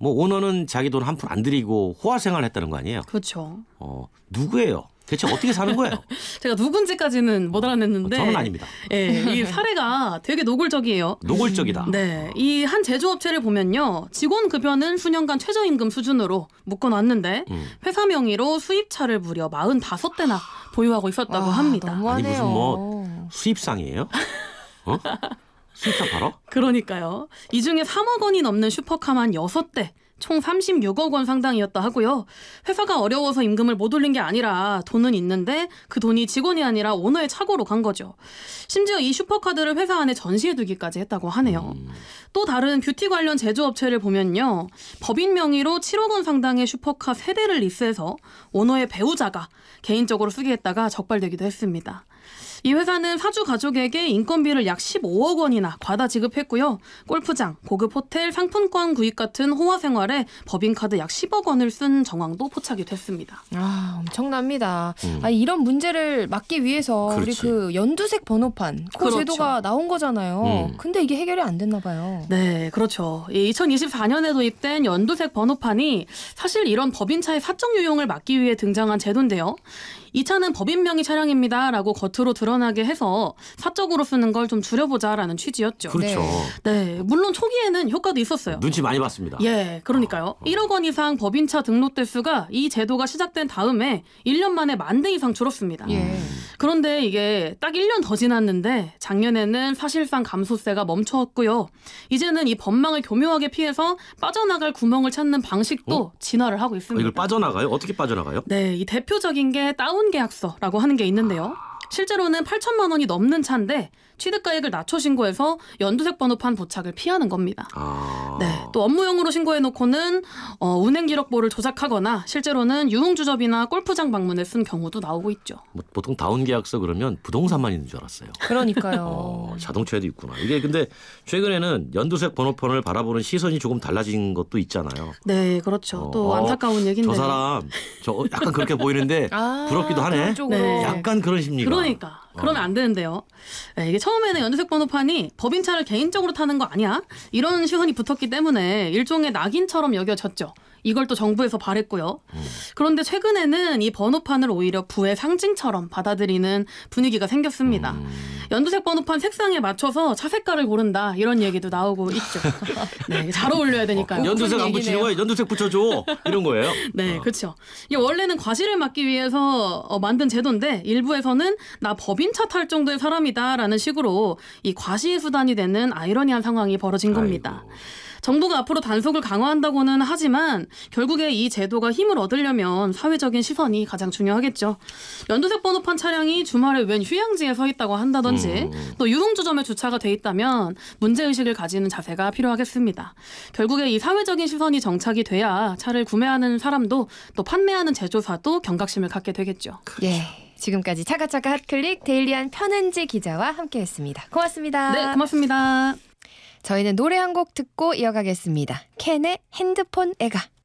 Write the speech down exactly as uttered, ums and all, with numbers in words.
뭐 오너는 자기 돈 한 푼 안 들이고 호화 생활을 했다는 거 아니에요? 그렇죠. 어, 누구예요? 대체 어떻게 사는 거예요? 제가 누군지까지는 못 알아냈는데. 저는 아닙니다. 예, 이 사례가 되게 노골적이에요. 노골적이다. 네, 이 한 제조업체를 보면요. 직원 급여는 수년간 최저임금 수준으로 묶어놨는데 음. 회사 명의로 수입차를 무려 사십오 대나 보유하고 있었다고 와, 합니다. 너무하네요. 아니 무슨 뭐 수입상이에요? 어? 수입차 팔아? 그러니까요. 이 중에 삼억 원이 넘는 슈퍼카만 여섯 대. 총 삼십육억 원 상당이었다 하고요. 회사가 어려워서 임금을 못 올린 게 아니라 돈은 있는데 그 돈이 직원이 아니라 오너의 착오로 간 거죠. 심지어 이 슈퍼카들을 회사 안에 전시해두기까지 했다고 하네요. 음. 또 다른 뷰티 관련 제조업체를 보면요. 법인 명의로 칠억 원 상당의 슈퍼카 세 대를 리스해서 오너의 배우자가 개인적으로 쓰게 했다가 적발되기도 했습니다. 이 회사는 사주 가족에게 인건비를 약 십오억 원이나 과다 지급했고요. 골프장, 고급 호텔, 상품권 구입 같은 호화 생활에 법인카드 약 십억 원을 쓴 정황도 포착이 됐습니다. 아, 엄청납니다. 음. 아, 이런 문제를 막기 위해서 그렇지. 우리 그 연두색 번호판 그 그렇죠. 제도가 나온 거잖아요. 음. 근데 이게 해결이 안 됐나 봐요. 네, 그렇죠. 이천이십사 년에 도입된 연두색 번호판이 사실 이런 법인차의 사적 유용을 막기 위해 등장한 제도인데요. 이 차는 법인 명의 차량입니다 라고 겉으로 드러나게 해서 사적으로 쓰는 걸 좀 줄여보자라는 취지였죠. 그렇죠. 네, 물론 초기에는 효과도 있었어요. 눈치 많이 봤습니다. 예, 그러니까요. 일억 원 이상 법인차 등록 대수가 이 제도가 시작된 다음에 일 년 만에 만 대 이상 줄었습니다. 예. 그런데 이게 딱 일 년 더 지났는데 작년에는 사실상 감소세가 멈췄고요. 이제는 이 법망을 교묘하게 피해서 빠져나갈 구멍을 찾는 방식도 어? 진화를 하고 어, 있습니다. 이걸 빠져나가요? 어떻게 빠져나가요? 네, 이 대표적인 게 다운 계약서라고 하는 게 있는데요. 실제로는 팔천만 원이 넘는 차인데 취득가액을 낮춰 신고해서 연두색 번호판 부착을 피하는 겁니다. 아. 네, 또 업무용으로 신고해놓고는 어, 운행 기록부를 조작하거나 실제로는 유흥주점이나 골프장 방문에 쓴 경우도 나오고 있죠. 뭐 보통 다운 계약서 그러면 부동산만 있는 줄 알았어요. 그러니까요. 어, 자동차에도 있구나. 이게 근데 최근에는 연두색 번호판을 바라보는 시선이 조금 달라진 것도 있잖아요. 네, 그렇죠. 어, 또 안타까운 얘기인데요. 저 사람 저 약간 그렇게 보이는데 아, 부럽기도 하네. 그런 쪽으로. 네. 약간 그런 심리가. 그러니까 그러면 어. 안 되는데요. 네, 이게 처음에는 연두색 번호판이 법인차를 개인적으로 타는 거 아니야? 이런 시선이 붙었기 때문에 일종의 낙인처럼 여겨졌죠. 이걸 또 정부에서 바랬고요. 음. 그런데 최근에는 이 번호판을 오히려 부의 상징처럼 받아들이는 분위기가 생겼습니다. 음. 연두색 번호판 색상에 맞춰서 차 색깔을 고른다 이런 얘기도 나오고 있죠. 네, 잘 어울려야 되니까요. 연두색 안 붙이는 얘기네요. 거야. 연두색 붙여줘. 이런 거예요. 네, 어. 그렇죠. 이게 원래는 과실을 막기 위해서 어, 만든 제도인데 일부에서는 나 법인차 탈 정도의 사람이다라는 식으로 이 과시 수단이 되는 아이러니한 상황이 벌어진 겁니다. 아이고. 정부가 앞으로 단속을 강화한다고는 하지만 결국에 이 제도가 힘을 얻으려면 사회적인 시선이 가장 중요하겠죠. 연두색 번호판 차량이 주말에 웬 휴양지에 서 있다고 한다든지 음. 또 유흥주점에 주차가 돼 있다면 문제의식을 가지는 자세가 필요하겠습니다. 결국에 이 사회적인 시선이 정착이 돼야 차를 구매하는 사람도 또 판매하는 제조사도 경각심을 갖게 되겠죠. 예. 지금까지 차가차가 핫클릭 데일리한 편은지 기자와 함께했습니다. 고맙습니다. 네, 고맙습니다. 저희는 노래 한 곡 듣고 이어가겠습니다. 캔의 핸드폰 애가.